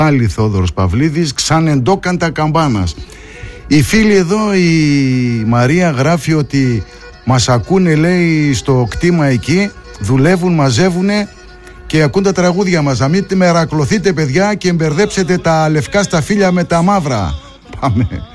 Πάλι Θόδωρος Παυλίδης, ξανεντόκαν τα καμπάνας. Η φίλη εδώ, η Μαρία, γράφει ότι μας ακούνε, λέει, στο κτήμα εκεί, δουλεύουν, μαζεύουνε και ακούν τα τραγούδια μας. Να μην μερακλωθείτε, παιδιά, και μπερδέψετε τα λευκά σταφύλια με τα μαύρα. Πάμε.